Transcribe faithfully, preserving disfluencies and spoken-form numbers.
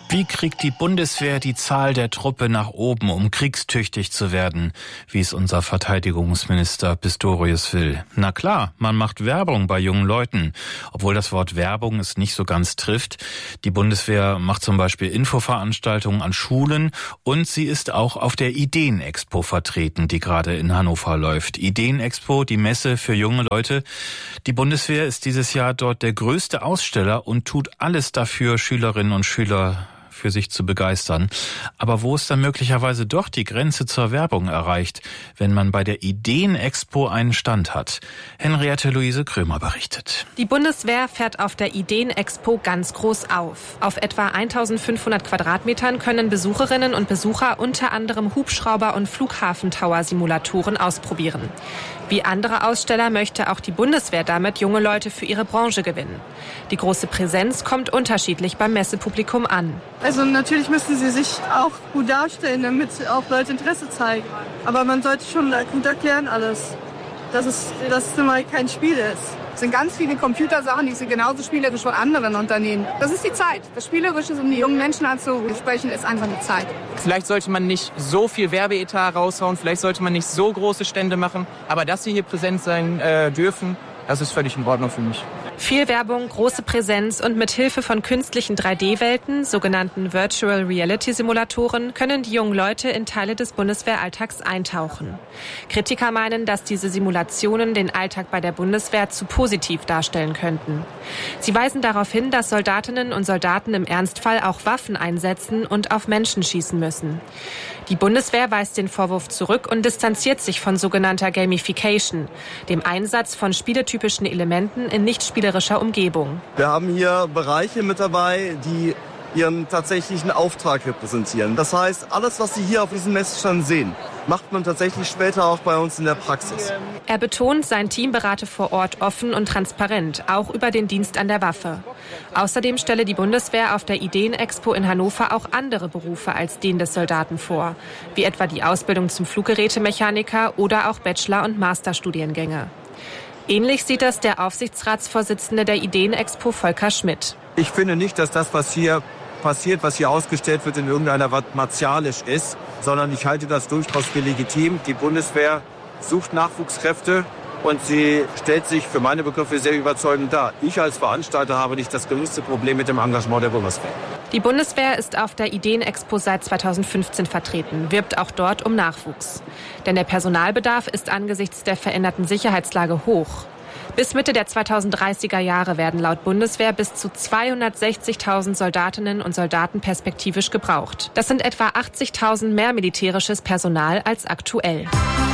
Wie kriegt die Bundeswehr die Zahl der Truppe nach oben, um kriegstüchtig zu werden, wie es unser Verteidigungsminister Pistorius will? Na klar, man macht Werbung bei jungen Leuten, obwohl das Wort Werbung es nicht so ganz trifft. Die Bundeswehr macht zum Beispiel Infoveranstaltungen an Schulen und sie ist auch auf der Ideenexpo vertreten, die gerade in Hannover läuft. Ideenexpo, die Messe für junge Leute. Die Bundeswehr ist dieses Jahr dort der größte Aussteller und tut alles dafür, Schülerinnen und Schüler für sich zu begeistern. Aber wo ist dann möglicherweise doch die Grenze zur Werbung erreicht, wenn man bei der Ideenexpo einen Stand hat? Henriette Luise Krömer berichtet. Die Bundeswehr fährt auf der Ideenexpo ganz groß auf. Auf etwa eintausendfünfhundert Quadratmetern können Besucherinnen und Besucher unter anderem Hubschrauber- und Flughafentower-Simulatoren ausprobieren. Wie andere Aussteller möchte auch die Bundeswehr damit junge Leute für ihre Branche gewinnen. Die große Präsenz kommt unterschiedlich beim Messepublikum an. Also natürlich müssen sie sich auch gut darstellen, damit auch Leute Interesse zeigen. Aber man sollte schon gut erklären alles, dass es, dass es immer kein Spiel ist. Es sind ganz viele Computersachen, die sind genauso spielerisch von anderen Unternehmen. Das ist die Zeit. Das Spielerische, um die jungen Menschen anzusprechen, ist einfach die Zeit. Vielleicht sollte man nicht so viel Werbeetat raushauen, vielleicht sollte man nicht so große Stände machen. Aber dass sie hier präsent sein äh, dürfen, das ist völlig in Ordnung für mich. Viel Werbung, große Präsenz und mit Hilfe von künstlichen drei D Welten, sogenannten Virtual Reality Simulatoren, können die jungen Leute in Teile des Bundeswehralltags eintauchen. Kritiker meinen, dass diese Simulationen den Alltag bei der Bundeswehr zu positiv darstellen könnten. Sie weisen darauf hin, dass Soldatinnen und Soldaten im Ernstfall auch Waffen einsetzen und auf Menschen schießen müssen. Die Bundeswehr weist den Vorwurf zurück und distanziert sich von sogenannter Gamification, dem Einsatz von spieletypischen Elementen in nicht spielerischer Umgebung. Wir haben hier Bereiche mit dabei, die ihren tatsächlichen Auftrag repräsentieren. Das heißt, alles, was Sie hier auf diesem Messestand sehen, macht man tatsächlich später auch bei uns in der Praxis. Er betont, sein Team berate vor Ort offen und transparent, auch über den Dienst an der Waffe. Außerdem stelle die Bundeswehr auf der Ideenexpo in Hannover auch andere Berufe als den des Soldaten vor, wie etwa die Ausbildung zum Fluggerätemechaniker oder auch Bachelor- und Masterstudiengänge. Ähnlich sieht das der Aufsichtsratsvorsitzende der Ideenexpo, Volker Schmidt. Ich finde nicht, dass das, was hier passiert, was hier ausgestellt wird, in irgendeiner Weise martialisch ist, sondern ich halte das durchaus für legitim. Die Bundeswehr sucht Nachwuchskräfte und sie stellt sich für meine Begriffe sehr überzeugend dar. Ich als Veranstalter habe nicht das geringste Problem mit dem Engagement der Bundeswehr. Die Bundeswehr ist auf der Ideenexpo seit zweitausendfünfzehn vertreten, wirbt auch dort um Nachwuchs. Denn der Personalbedarf ist angesichts der veränderten Sicherheitslage hoch. Bis Mitte der zweitausenddreißiger Jahre werden laut Bundeswehr bis zu zweihundertsechzigtausend Soldatinnen und Soldaten perspektivisch gebraucht. Das sind etwa achtzigtausend mehr militärisches Personal als aktuell.